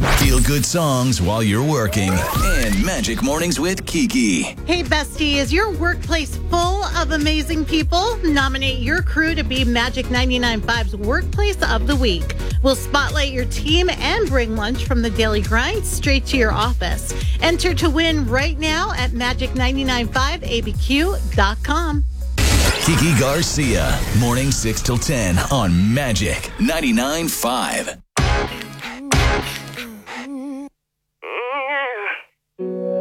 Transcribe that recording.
Feel good songs while you're working. And Magic Mornings with Kiki. Hey, bestie, is your workplace full of amazing people? Nominate your crew to be Magic 99.5's Workplace of the Week. We'll spotlight your team and bring lunch from the Daily Grind straight to your office. Enter to win right now at magic995abq.com. Kiki Garcia, morning 6 till 10 on Magic 99.5.